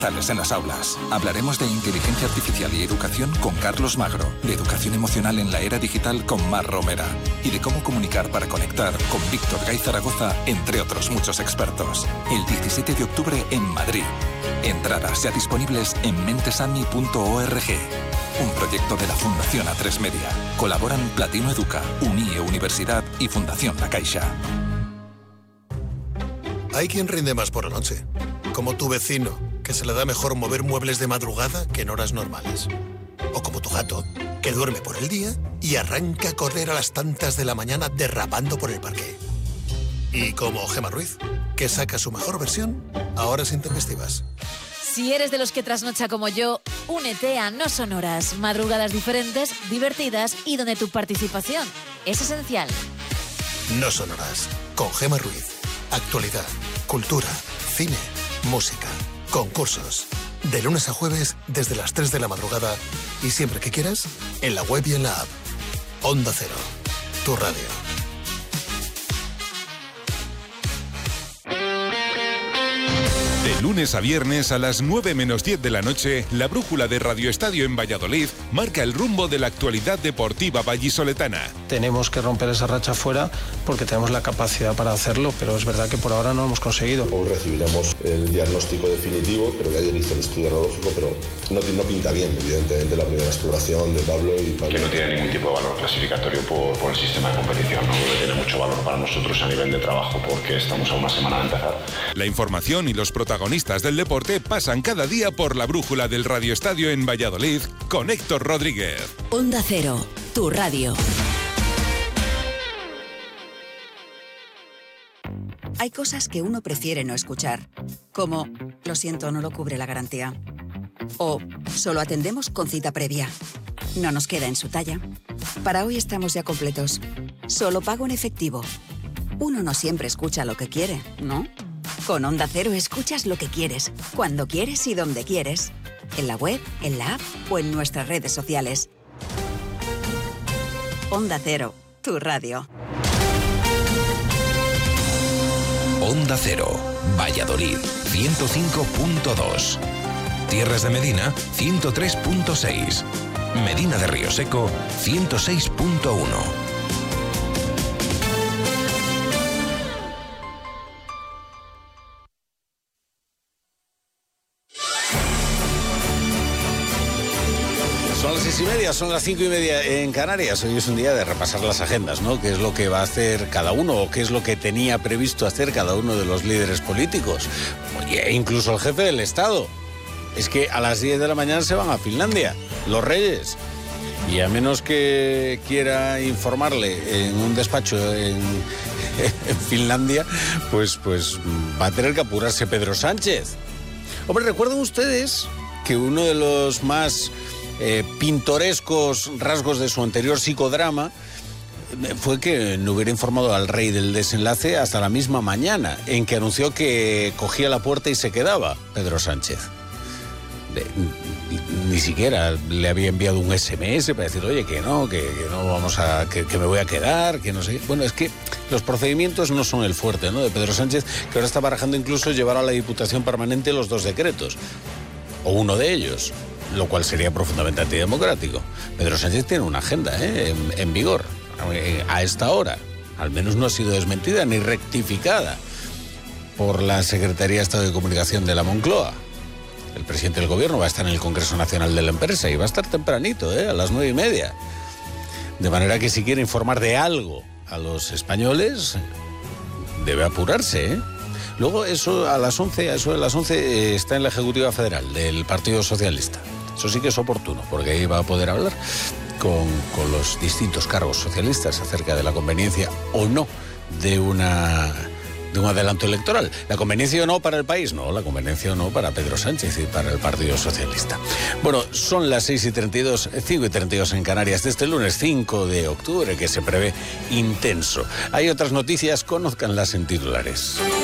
en las aulas. Hablaremos de inteligencia artificial y educación con Carlos Magro, de educación emocional en la era digital con Mar Romera y de cómo comunicar para conectar con Víctor Gay Zaragoza, entre otros muchos expertos. El 17 de octubre en Madrid. Entradas ya disponibles en mentesami.org. Un proyecto de la Fundación A3 Media. Colaboran Platino Educa, UNIE Universidad y Fundación La Caixa. Hay quien rinde más por la noche, como tu vecino, que se le da mejor mover muebles de madrugada que en horas normales. O como tu gato, que duerme por el día y arranca a correr a las tantas de la mañana derrapando por el parque. Y como Gemma Ruiz, que saca su mejor versión a horas intempestivas. Si eres de los que trasnocha como yo, únete a No Son Horas, madrugadas diferentes, divertidas y donde tu participación es esencial. No Son Horas, con Gemma Ruiz. Actualidad, cultura, cine, música, concursos. De lunes a jueves desde las 3 de la madrugada y siempre que quieras, en la web y en la app. Onda Cero, tu radio. De lunes a viernes a las 9 menos 10 de la noche, la brújula de Radio Estadio en Valladolid marca el rumbo de la actualidad deportiva vallisoletana. Tenemos que romper esa racha fuera porque tenemos la capacidad para hacerlo, pero es verdad que por ahora no lo hemos conseguido. Hoy recibiremos el diagnóstico definitivo, pero que ayer hizo el estudio radiológico, pero no pinta bien, evidentemente, la primera exploración de Pablo. Que no tiene ningún tipo de valor clasificatorio por el sistema de competición, ¿no? Que tiene mucho valor para nosotros a nivel de trabajo porque estamos a una semana de empezar. La información y los protagonistas del deporte pasan cada día por la brújula del Radio Estadio en Valladolid con Héctor Rodríguez. Onda Cero, tu radio. Hay cosas que uno prefiere no escuchar, como lo siento, no lo cubre la garantía. O solo atendemos con cita previa. No nos queda en su talla. Para hoy estamos ya completos. Solo pago en efectivo. Uno no siempre escucha lo que quiere, ¿no? Con Onda Cero escuchas lo que quieres, cuando quieres y donde quieres. En la web, en la app o en nuestras redes sociales. Onda Cero, tu radio. Onda Cero, Valladolid, 105.2. Tierras de Medina, 103.6. Medina de Río Seco, 106.1. Son las 6:30, son las 5:30 en Canarias. Hoy es un día de repasar las agendas, ¿no? ¿Qué es lo que va a hacer cada uno o qué es lo que tenía previsto hacer cada uno de los líderes políticos? Oye, incluso el jefe del Estado. Es que a las 10 de la mañana se van a Finlandia, los reyes. Y a menos que quiera informarle en un despacho en Finlandia, pues va a tener que apurarse Pedro Sánchez. Hombre, ¿recuerdan ustedes que uno de los más pintorescos rasgos de su anterior psicodrama fue que no hubiera informado al rey del desenlace hasta la misma mañana, en que anunció que cogía la puerta y se quedaba Pedro Sánchez? Ni siquiera le había enviado un SMS para decir, oye, que no vamos a, que me voy a quedar, que no sé. Bueno, es que los procedimientos no son el fuerte, ¿no?, de Pedro Sánchez, que ahora está barajando incluso llevar a la Diputación Permanente los 2 decretos, o uno de ellos, lo cual sería profundamente antidemocrático. Pedro Sánchez tiene una agenda en vigor a esta hora. Al menos no ha sido desmentida ni rectificada por la Secretaría de Estado de Comunicación de la Moncloa. El presidente del gobierno va a estar en el Congreso Nacional de la Empresa y va a estar tempranito, a las 9:30. De manera que si quiere informar de algo a los españoles, debe apurarse, Luego, eso de las 11 está en la Ejecutiva Federal del Partido Socialista. Eso sí que es oportuno, porque ahí va a poder hablar con los distintos cargos socialistas acerca de la conveniencia o no de un adelanto electoral. La conveniencia o no para el país, no, la conveniencia o no para Pedro Sánchez y para el Partido Socialista. Bueno, son las 6:32, 5:32 en Canarias, de este lunes 5 de octubre, que se prevé intenso. Hay otras noticias, conózcanlas en titulares.